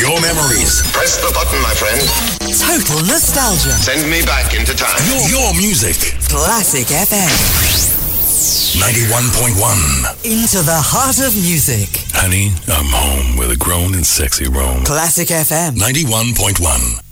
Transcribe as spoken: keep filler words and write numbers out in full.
your memories. Press the button, my friend. Total nostalgia. Send me back into time. Your, your music. Classic F M. ninety-one point one. Into the heart of music. Honey, I'm home with a grown and sexy roam. Classic F M. ninety-one point one.